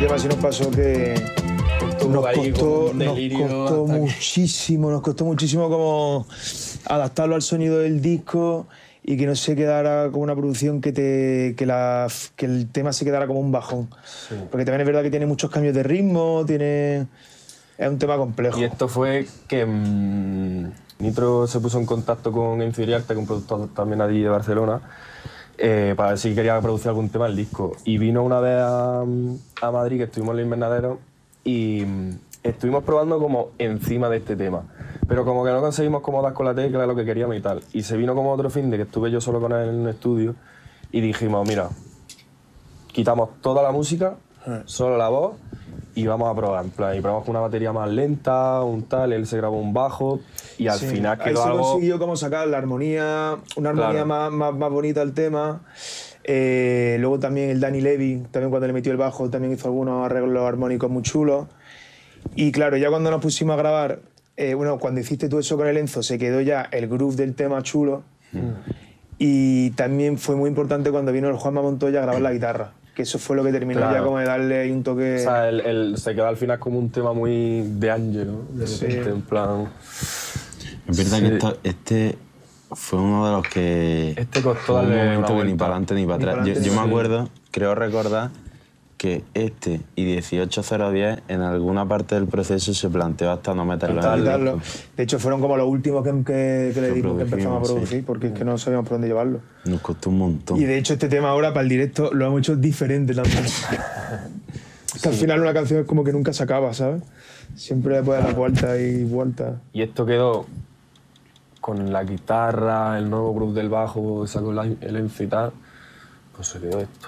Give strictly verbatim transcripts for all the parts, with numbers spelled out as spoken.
tema sí nos pasó que nos costó, nos costó muchísimo, nos costó muchísimo como adaptarlo al sonido del disco y que no se quedara como una producción que, te, que, la, que el tema se quedara como un bajón. Sí. Porque también es verdad que tiene muchos cambios de ritmo, tiene... es un tema complejo. Y esto fue que mmm, Nitro se puso en contacto con Inferiarte, que es un productor también allí de Barcelona, eh, para ver si quería producir algún tema del disco. Y vino una vez a, a Madrid, que estuvimos en el invernadero, y mmm, estuvimos probando como encima de este tema. Pero como que no conseguimos como dar con la tecla lo que queríamos y tal. Y se vino como otro fin de que estuve yo solo con él en un estudio y dijimos, mira, quitamos toda la música, solo la voz, y vamos a probar, en plan, y probamos con una batería más lenta, un tal, él se grabó un bajo y al sí, final quedó ahí se algo... consiguió como sacar la armonía, una armonía claro. más, más, más bonita al tema. Eh, luego también el Danny Levy, también cuando le metió el bajo, también hizo algunos arreglos armónicos muy chulos. Y claro, ya cuando nos pusimos a grabar, eh, bueno, cuando hiciste tú eso con el Enzo, se quedó ya el groove del tema chulo. Mm. Y también fue muy importante cuando vino el Juanma Montoya a grabar la guitarra. Que eso fue lo que terminó claro. ya como de darle ahí un toque... O sea, el, el, se quedó al final como un tema muy de Ángel, ¿no? De sí. repente, en plan... Es verdad sí. que esto, este fue uno de los que... Este costó darle un momento que ni para adelante ni para atrás. Ni para yo, yo me acuerdo, creo recordar, que este y dieciocho cero diez en alguna parte del proceso se planteó hasta no meterlo en el... De hecho, fueron como los últimos que, que, que le dimos, que empezamos a producir, sí. porque es que no sabíamos por dónde llevarlo. Nos costó un montón. Y de hecho, este tema ahora, para el directo, lo hemos hecho diferente también. Sí. Que al final una canción es como que nunca se acaba, ¿sabes? Siempre le puedes dar vueltas y vueltas. Y esto quedó con la guitarra, el nuevo groove del bajo, sacó el Enzo y tal, pues se quedó esto.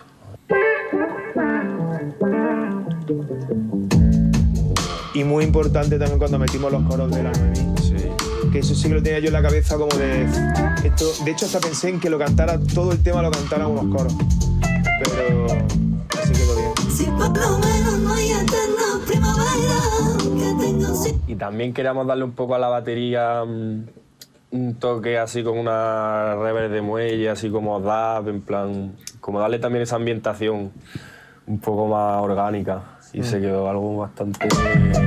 Y muy importante también cuando metimos los coros de la nueve. Sí. Que eso sí que lo tenía yo en la cabeza como de... Esto, de hecho, hasta pensé en que lo cantara, todo el tema lo cantaran unos coros. Pero así quedó bien. Si por lo menos no hay eterna primavera que tengo... Y también queríamos darle un poco a la batería um, un toque así con una reverb de muelle, así como dub, en plan... Como darle también esa ambientación un poco más orgánica. Y mm. se quedó algo bastante...